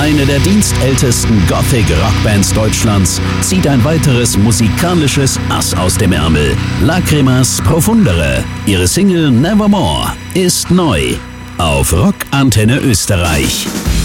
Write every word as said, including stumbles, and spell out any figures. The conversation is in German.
Eine der dienstältesten Gothic-Rockbands Deutschlands zieht ein weiteres musikalisches Ass aus dem Ärmel. Lacrimas Profundere. Ihre Single Nevermore ist neu auf Rock Antenne Österreich.